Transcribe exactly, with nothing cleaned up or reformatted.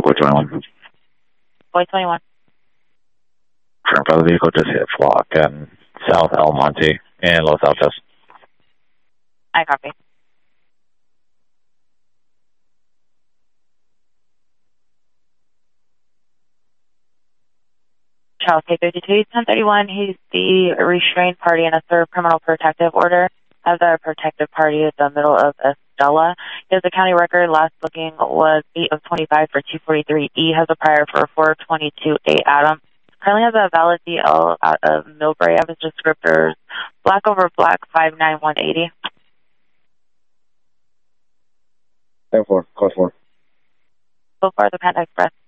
Boy twenty-one. Boy twenty-one. Current by the vehicle just hit Flock and South El Monte and Los Altos. I copy. Charles K fifty-two, ten thirty-one. He's the restrained party in a third criminal protective order. Of the protective party at the middle of Estella. He has a county record. Last booking was eight of twenty-five for two forty-three E. Has a prior for four twenty-two A Adam. Currently has a valid D L out of Millbrae. Have his descriptors black over black five nine one eighty. ten four, code four. So far, the Panda Express.